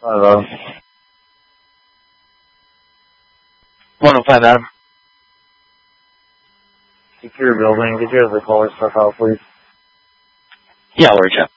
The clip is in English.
Hello. 105, Adam. Secure building. Could you have the caller stuff out, please? Yeah, I'll reach out.